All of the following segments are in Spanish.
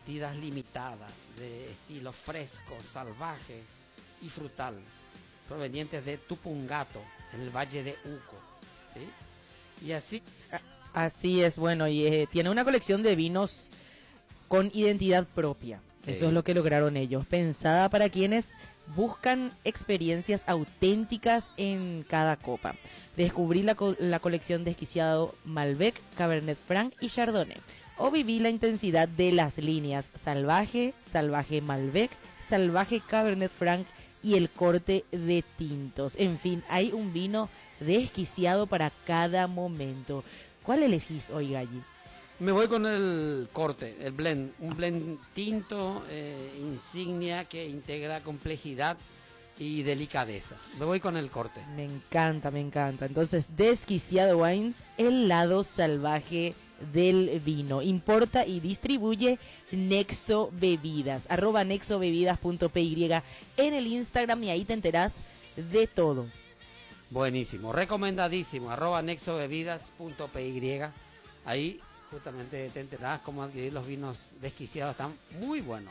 partidas limitadas de estilo fresco, salvaje y frutal, provenientes de Tupungato, en el Valle de Uco, ¿sí? Y así... Así es, bueno, y tiene una colección de vinos con identidad propia. Sí. Eso es lo que lograron ellos. Pensada para quienes buscan experiencias auténticas en cada copa. Descubrí la colección Desquiciado Malbec, Cabernet Franc y Chardonnay. O viví la intensidad de las líneas Salvaje, Salvaje Malbec, Salvaje Cabernet Franc y el corte de tintos. En fin, hay un vino desquiciado para cada momento. ¿Cuál elegís hoy, Galli? Me voy con el corte, el blend, un blend tinto, insignia que integra complejidad y delicadeza. Me voy con el corte. Me encanta, me encanta. Entonces, Desquiciado Wines, el lado salvaje del vino. Importa y distribuye Nexo Bebidas, @nexobebidas.py en el Instagram, y ahí te enterás de todo. Buenísimo, recomendadísimo, @nexobebidas.py. Ahí justamente te enterás cómo adquirir los vinos desquiciados, están muy buenos.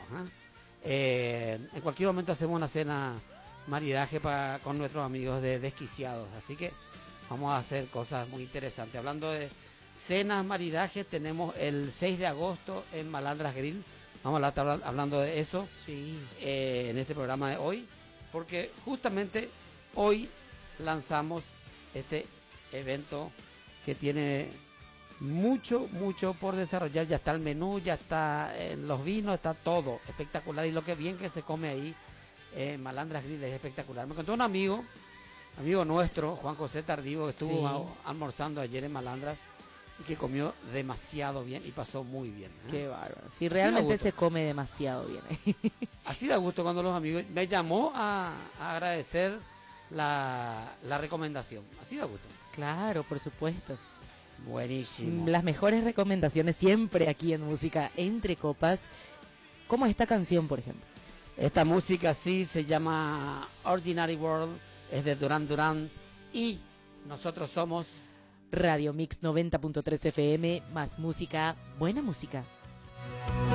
En cualquier momento hacemos una cena maridaje con nuestros amigos de Desquiciados, así que vamos a hacer cosas muy interesantes. Hablando de cenas, maridaje, tenemos el 6 de agosto en Malandras Grill, vamos a estar hablando de eso, sí, en este programa de hoy, porque justamente hoy lanzamos este evento que tiene mucho por desarrollar. Ya está el menú, ya está los vinos, está todo espectacular, y lo que bien que se come ahí Malandras Grill es espectacular. Me contó un amigo nuestro, Juan José Tardío, que estuvo almorzando ayer en Malandras y que comió demasiado bien y pasó muy bien. Qué bárbaro. Sí, realmente se come demasiado bien. Así da gusto cuando los amigos... Me llamó a agradecer la recomendación. Así da gusto. Claro, por supuesto. Buenísimo. Las mejores recomendaciones siempre aquí en Música Entre Copas, como esta canción, por ejemplo. Esta música sí se llama Ordinary World, es de Duran Duran, y nosotros somos Radio Mix 90.3 FM, más música, buena música.